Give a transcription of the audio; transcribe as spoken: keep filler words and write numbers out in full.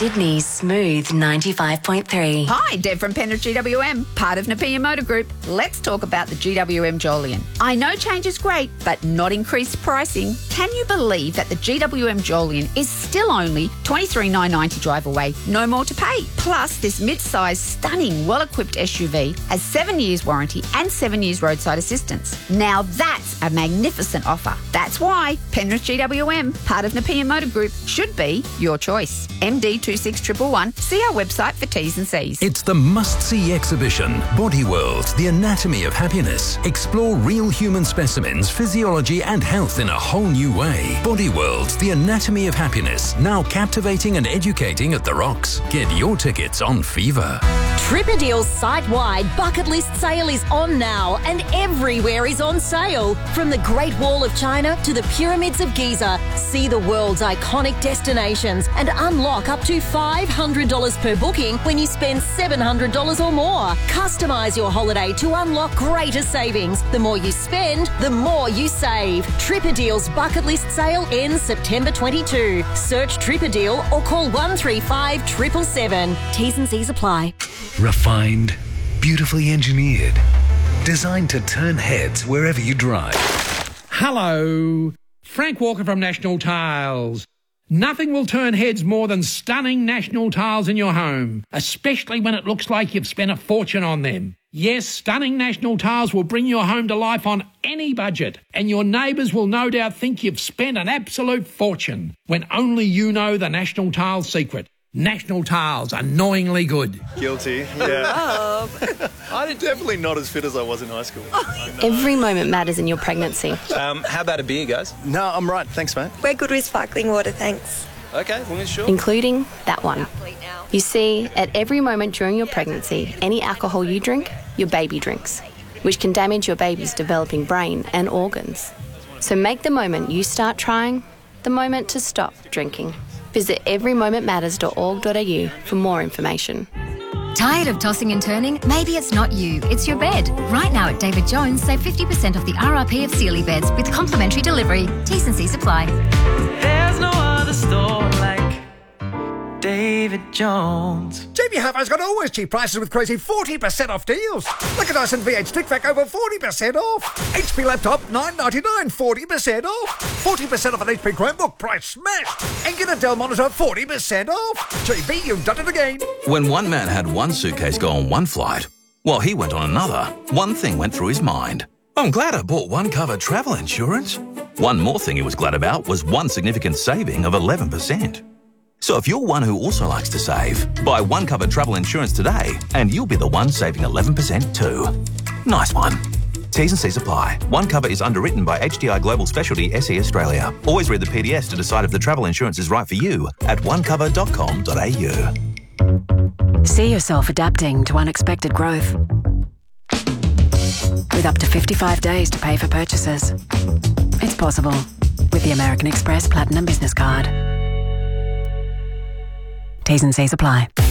Sydney's Smooth ninety-five point three. Hi, Deb from Penrith G W M, part of Nepean Motor Group. Let's talk about the G W M Jolion. I know change is great, but not increased pricing. Can you believe that the G W M Jolion is still only twenty-three thousand nine hundred ninety drive away, no more to pay? Plus, this mid-sized, stunning, well-equipped S U V has seven years warranty and seven years roadside assistance. Now that's a magnificent offer. That's why Penrith G W M, part of Nepean Motor Group, should be your choice. M D two six one one one. See our website for T's and C's. It's the must-see exhibition, Body World, the anatomy of happiness. Explore real human specimens, physiology and health in a whole new way. Body World, the anatomy of happiness. Now captivating and educating at the Rocks. Get your tickets on Fever. Tripadeal's site-wide bucket list sale is on now, and everywhere is on sale. From the Great Wall of China to the Pyramids of Giza, see the world's iconic destinations and unlock up to five hundred dollars per booking when you spend seven hundred dollars or more. Customise your holiday to unlock greater savings. The more you spend, the more you save. Tripadeal's bucket list sale ends September twenty-second. Search Tripadeal or call one three five seven seven seven. T's and C's apply. Refined, beautifully engineered, designed to turn heads wherever you drive. Hello, Frank Walker from National Tiles. Nothing will turn heads more than stunning National Tiles in your home, especially when it looks like you've spent a fortune on them. Yes, stunning National Tiles will bring your home to life on any budget, and your neighbours will no doubt think you've spent an absolute fortune, when only you know the National Tiles secret. National Tiles, annoyingly good. Guilty, yeah. I'm definitely not as fit as I was in high school. Every moment matters in your pregnancy. Um, how about a beer, guys? No, I'm right. Thanks, mate. We're good with sparkling water, thanks. Okay, well, sure. Including that one. You see, at every moment during your pregnancy, any alcohol you drink, your baby drinks, which can damage your baby's developing brain and organs. So make the moment you start trying the moment to stop drinking. Visit every moment matters dot org dot a u for more information. Tired of tossing and turning? Maybe it's not you, it's your bed. Right now at David Jones, save fifty percent off the R R P of Sealy beds with complimentary delivery. T's and C's apply. There's no other store like David Jones. J B Hi-Fi's got always cheap prices with crazy forty percent off deals. Look at Dyson V eight Stick Vac over forty percent off. H P laptop nine ninety-nine, forty percent off. forty percent off an H P Chromebook, price smashed. And get a Dell monitor forty percent off. J B, you've done it again. When one man had one suitcase go on one flight, while he went on another, one thing went through his mind. I'm glad I bought one cover travel insurance. One more thing he was glad about was one significant saving of eleven percent. So if you're one who also likes to save, buy one cover travel insurance today and you'll be the one saving eleven percent too. Nice one. T's and C's apply. One cover is underwritten by H D I Global Specialty S E Australia. Always read the P D S to decide if the travel insurance is right for you at one cover dot com dot a u. See yourself adapting to unexpected growth. With up to fifty-five days to pay for purchases. It's possible with the American Express Platinum Business Card. T's and C's apply.